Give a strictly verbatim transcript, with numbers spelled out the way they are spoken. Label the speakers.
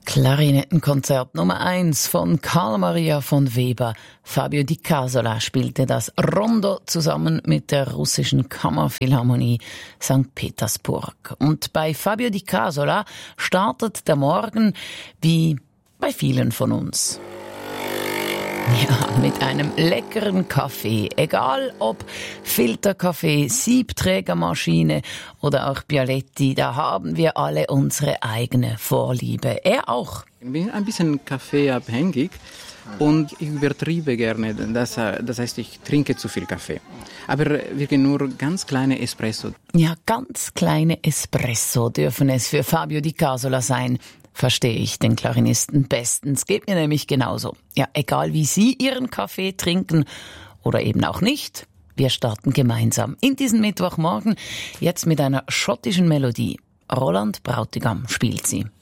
Speaker 1: Klarinettenkonzert Nummer eins von Carl Maria von Weber. Fabio Di Casola spielte das Rondo zusammen mit der russischen Kammerphilharmonie Sankt Petersburg. Und bei Fabio Di Casola startet der Morgen wie bei vielen von uns. Ja, mit einem leckeren Kaffee. Egal ob Filterkaffee, Siebträgermaschine oder auch Bialetti, da haben wir alle unsere eigene Vorliebe. Er auch.
Speaker 2: Ich bin ein bisschen kaffeeabhängig und ich übertriebe gerne. Das, das heißt, ich trinke zu viel Kaffee. Aber wirklich nur ganz kleine Espresso.
Speaker 1: Ja, ganz kleine Espresso dürfen es für Fabio Di Casola sein. Verstehe ich den Klarinisten bestens. Geht mir nämlich genauso. Ja, egal wie Sie Ihren Kaffee trinken oder eben auch nicht, wir starten gemeinsam in diesen Mittwochmorgen jetzt mit einer schottischen Melodie. Roland Brautigam spielt sie.